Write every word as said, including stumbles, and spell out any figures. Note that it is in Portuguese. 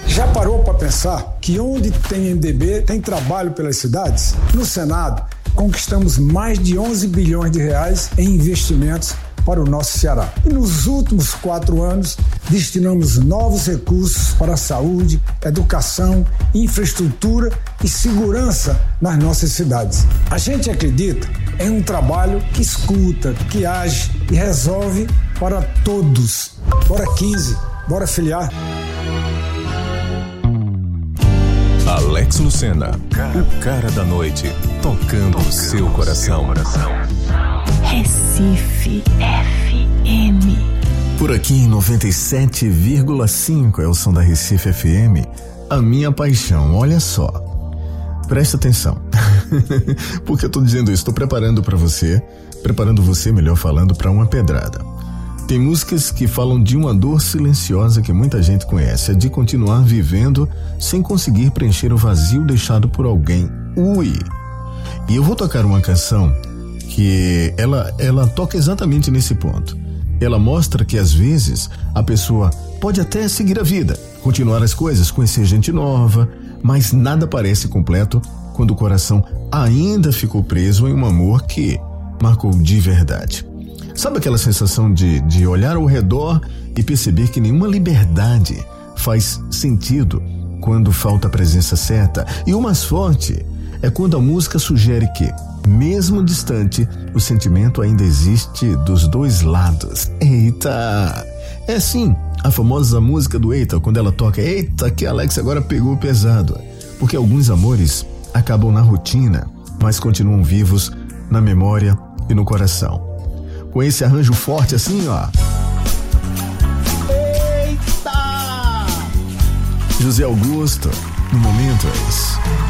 Já parou para pensar que onde tem M D B tem trabalho pelas cidades? No Senado, conquistamos mais de onze bilhões de reais em investimentos para o nosso Ceará. E nos últimos quatro anos, destinamos novos recursos para a saúde, educação, infraestrutura e segurança nas nossas cidades. A gente acredita em um trabalho que escuta, que age e resolve para todos. Bora quinze, bora filiar. Alex Lucena, o cara da noite, tocando o seu coração. Recife F M. Por aqui em noventa e sete vírgula cinco é o som da Recife F M, a minha paixão, olha só. Presta atenção, porque eu tô dizendo isso, tô preparando pra você, preparando você, melhor falando, pra uma pedrada. Tem músicas que falam de uma dor silenciosa que muita gente conhece, é de continuar vivendo sem conseguir preencher o vazio deixado por alguém. Ui! E eu vou tocar uma canção que ela, ela toca exatamente nesse ponto. Ela mostra que às vezes a pessoa pode até seguir a vida, continuar as coisas, conhecer gente nova, mas nada parece completo quando o coração ainda ficou preso em um amor que marcou de verdade. Sabe aquela sensação de, de olhar ao redor e perceber que nenhuma liberdade faz sentido quando falta a presença certa? E o mais forte é quando a música sugere que, mesmo distante, o sentimento ainda existe dos dois lados. Eita! É sim, a famosa música do Eita, quando ela toca, eita, que Alex agora pegou pesado. Porque alguns amores acabam na rotina, mas continuam vivos na memória e no coração. Com esse arranjo forte assim, ó. Eita! José Augusto, no Momentos.